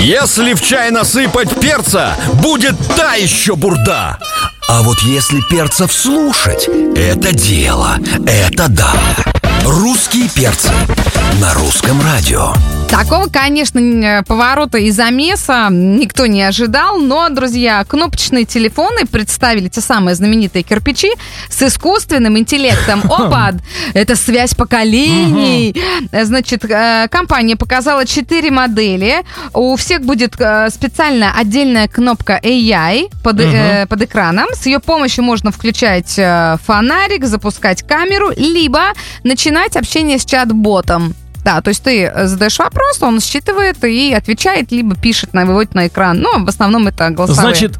Если в чай насыпать перца, будет та еще бурда. А вот если перцев слушать, это дело, это да. Русские перцы на русском радио. Такого, конечно, поворота и замеса никто не ожидал, но, друзья, кнопочные телефоны представили те самые знаменитые кирпичи с искусственным интеллектом. Опа! Это связь поколений. Значит, компания показала 4 модели. У всех будет специально отдельная кнопка AI под экраном. С ее помощью можно включать фонарик, запускать камеру, либо начинать общение с чат-ботом. Да, то есть ты задаешь вопрос, он считывает и отвечает, либо пишет, выводит на экран. Ну, в основном это голосовые. Значит,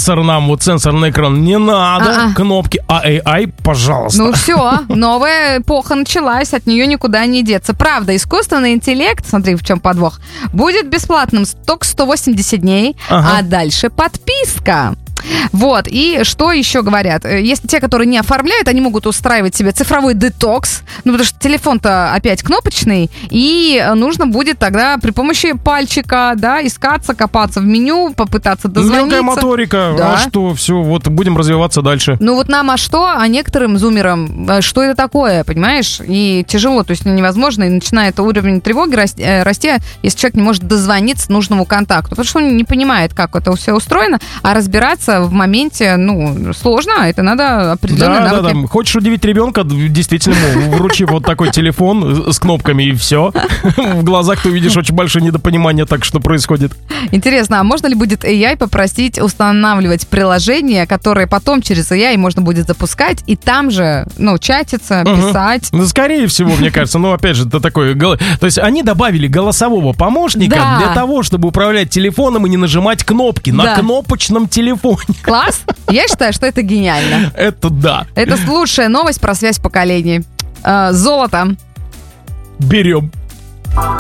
сенсор на экран не надо, кнопки, а AI, пожалуйста. Ну все, новая эпоха началась, от нее никуда не деться. Правда, искусственный интеллект, смотри, в чем подвох, будет бесплатным только 180 дней, а дальше подписка. Вот, и что еще говорят? Если те, которые не оформляют, они могут устраивать себе цифровой детокс, ну, потому что телефон-то опять кнопочный, и нужно будет тогда при помощи пальчика, да, искаться, копаться в меню, попытаться дозвониться. Мелкая моторика, да. А что, все, вот будем развиваться дальше. Ну, вот нам что, а некоторым зумерам, что это такое, понимаешь? И тяжело, то есть невозможно, и начинает уровень тревоги расти, если человек не может дозвониться нужному контакту, потому что он не понимает, как это все устроено, а разбираться в моменте, сложно, это надо определенные навыки. Да. Хочешь удивить ребенка, действительно, вручи вот такой телефон с кнопками и все. В глазах ты увидишь очень большое недопонимание, так что происходит. Интересно, а можно ли будет AI попросить устанавливать приложения, которые потом через AI можно будет запускать и там же, чатиться, писать? Ну, скорее всего, мне кажется, опять же, это такое... То есть они добавили голосового помощника для того, чтобы управлять телефоном и не нажимать кнопки на кнопочном телефоне. Класс! Я считаю, что это гениально. Это да. Это лучшая новость про связь поколений. Золото. Берем.